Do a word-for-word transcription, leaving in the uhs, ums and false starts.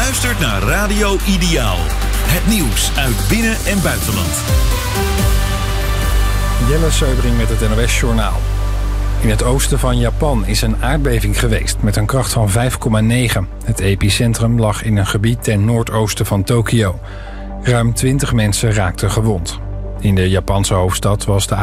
luistert naar Radio Ideaal. Het nieuws uit binnen- en buitenland. Jelle Seubring met het N O S-journaal. In het oosten van Japan is een aardbeving geweest met een kracht van vijf komma negen. Het epicentrum lag in een gebied ten noordoosten van Tokio. Ruim twintig mensen raakten gewond. In de Japanse hoofdstad was de